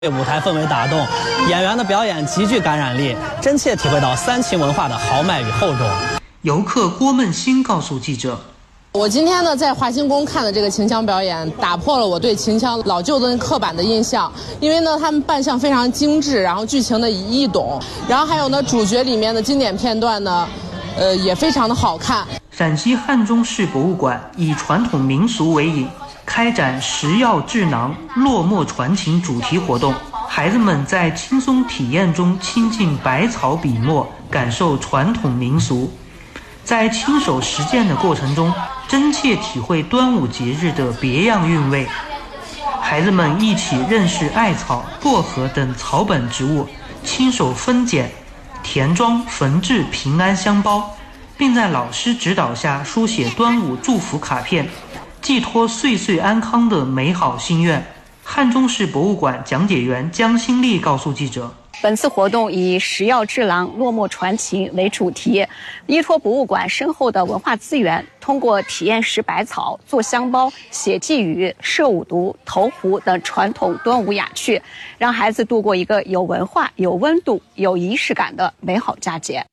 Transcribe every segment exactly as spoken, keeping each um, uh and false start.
被舞台氛围打动，演员的表演极具感染力，真切体会到三秦文化的豪迈与厚重。 游客郭梦欣告诉记者：“ 我今天呢在华清宫看的这个秦腔表演，打破了我对秦腔老旧的刻板的印象。因为呢，他们扮相非常精致，然后剧情的易懂，然后还有呢主角里面的经典片段呢，呃也非常的好看。” 陕西汉中市博物馆以传统民俗为引，开展食药智囊、落墨传情主题活动，孩子们在轻松体验中亲近百草笔墨，感受传统民俗。在亲手实践的过程中，真切体会端午节日的别样韵味。孩子们一起认识艾草、薄荷等草本植物，亲手分拣、填装、缝制平安香包，并在老师指导下书写端午祝福卡片，寄托岁岁安康的美好心愿。汉中市博物馆讲解员江新丽告诉记者， 本次活动以食药智囊、落墨传情为主题，依托博物馆深厚的文化资源，通过体验食百草、做香包、写寄语、射五毒、投壶等传统端午雅趣，让孩子度过一个有文化、有温度、有仪式感的美好佳节。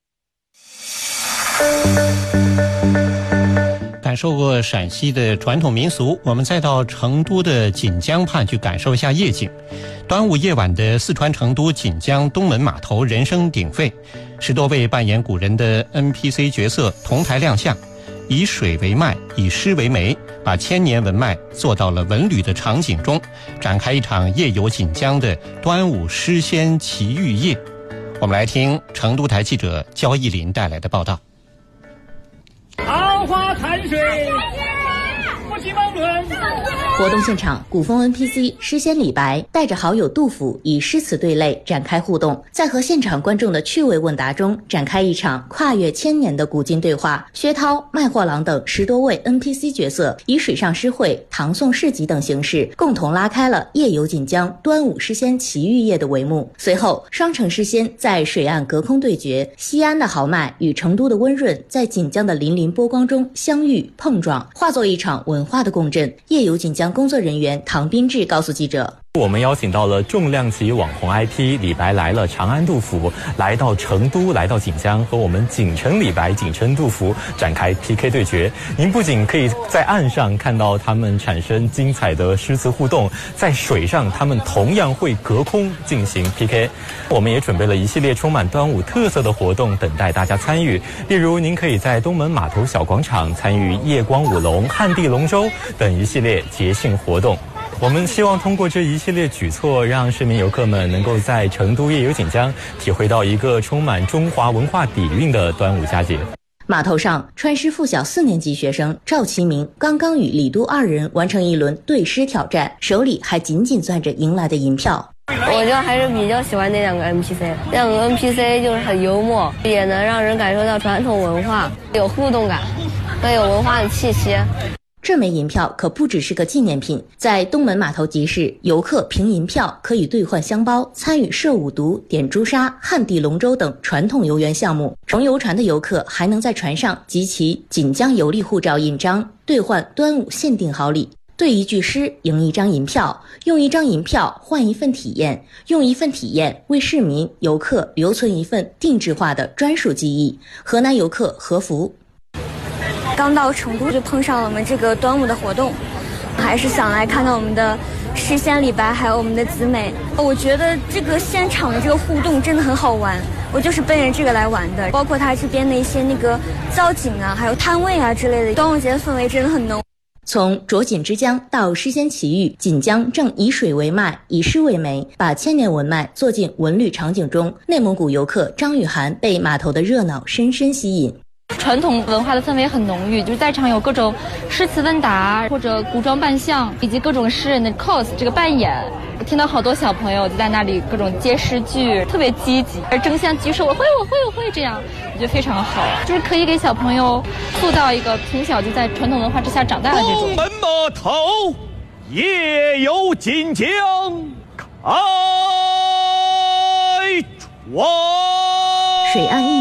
感受过陕西的传统民俗，我们再到成都的锦江畔去感受一下夜景。端午夜晚的四川成都锦江东门码头人声鼎沸，十多位扮演古人的 N P C 角色同台亮相，以水为脉，以诗为媒，把千年文脉做到了文旅的场景中，展开一场夜游锦江的端午诗仙奇遇夜。我们来听成都台记者焦艺林带来的报道。 桃花潭水，不及梦伦。 活动现场，古风 N P C 诗仙李白带着好友杜甫以诗词对擂展开互动，在和现场观众的趣味问答中展开一场跨越千年的古今对话。薛涛、卖货郎等十多位 N P C 角色以水上诗会、唐宋市集等形式共同拉开了夜游锦江端午诗仙奇遇夜的帷幕。随后，双城诗仙在水岸隔空对决，西安的豪迈与成都的温润在锦江的粼粼波光中相遇碰撞，化作一场文化的共振。夜游锦江工作人员唐斌志告诉记者， 我们邀请到了重量级网红 I P 李白来了长安杜甫，来到成都，来到锦江，和我们锦城李白、锦城杜甫展开 P K 对决。您不仅可以在岸上看到他们产生精彩的诗词互动，在水上他们同样会隔空进行 P K。我们也准备了一系列充满端午特色的活动等待大家参与，例如您可以在东门码头小广场参与夜光舞龙、旱地龙舟等一系列节庆活动。我们希望通过这一系列举措，让市民游客们能够在成都夜游锦江体会到一个充满中华文化底蕴的端午佳节。 码头上，川师附小四年级学生赵其明刚刚与李都二人完成一轮对诗挑战，手里还紧紧攥着赢来的银票。 我就还是比较喜欢那两个 N P C， 那两个 N P C 就是很幽默，也能让人感受到传统文化，有互动感，更有文化的气息。 这枚银票可不只是个纪念品，在东门码头集市，游客凭银票可以兑换香包，参与射五毒、点朱砂、旱地龙舟等传统游园项目。乘游船的游客还能在船上集齐锦江游历护照印章，兑换端午限定好礼。对一句诗赢一张银票，用一张银票换一份体验，用一份体验为市民游客留存一份定制化的专属记忆。河南游客何福， 刚到成都就碰上了我们这个端午的活动，还是想来看看我们的诗仙李白还有我们的子美。我觉得这个现场的这个互动真的很好玩，我就是奔着这个来玩的，包括它这边的一些那个造景啊还有摊位啊之类的，端午节的氛围真的很浓。 从着锦之江到诗仙奇遇，锦江正以水为脉，以诗为媒，把千年文脉做进文旅场景中。内蒙古游客张雨涵被码头的热闹深深吸引。 传统文化的氛围很浓郁，就是在场有各种诗词问答或者古装扮相，以及各种诗人的 cos 这个扮演。我听到好多小朋友就在那里各种接诗句，特别积极，而争相举手，我会我会我会，这样我觉得非常好，就是可以给小朋友塑造一个从小就在传统文化之下长大的这种。 东门码头夜游锦江，开船。 水岸一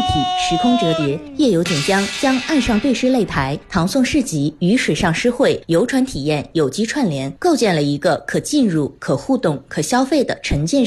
时空折叠，夜游锦江将岸上对诗擂台、唐宋市集与水上诗会、游船体验有机串联，构建了一个可进入、可互动、可消费的沉浸